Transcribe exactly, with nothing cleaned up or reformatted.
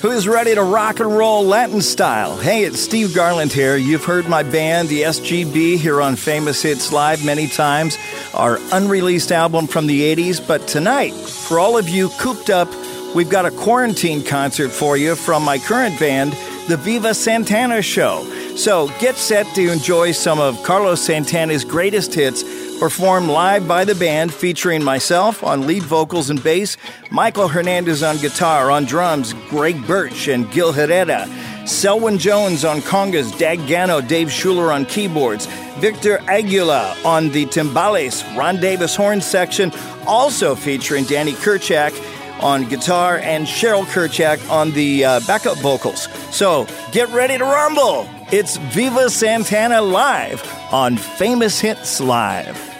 Who's ready to rock and roll Latin style? Hey, it's Steve Garland here. You've heard my band, the S G B, here on Famous Hits Live many times, our unreleased album from the eighties. But tonight, for all of you cooped up, we've got a quarantine concert for you from my current band, the Viva Santana Show. So get set to enjoy some of Carlos Santana's greatest hits, performed live by the band, featuring myself on lead vocals and bass, Michael Hernandez on guitar, on drums, Greg Birch and Gil Herrera, Selwyn Jones on congas, Dag Gano, Dave Schuler on keyboards, Victor Aguila on the timbales, Ron Davis horn section, also featuring Danny Kerchak on guitar and Cheryl Kerchak on the uh, backup vocals. So get ready to rumble! It's Viva Santana Live on Famous Hits Live.